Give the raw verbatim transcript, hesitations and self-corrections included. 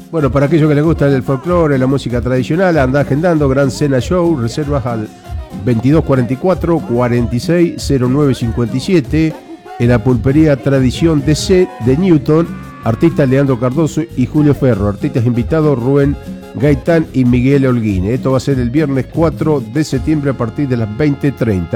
Bueno, para aquellos que les gusta el folclore, la música tradicional, anda agendando Gran Cena Show, reservas al veintidós cuarenta y cuatro, cuarenta y seis, cero nueve cincuenta y siete, en la pulpería Tradición D C de Newton, artistas Leandro Cardoso y Julio Ferro, artistas invitados Rubén Gaitán y Miguel Holguín. Esto va a ser el viernes cuatro de septiembre a partir de las veinte treinta.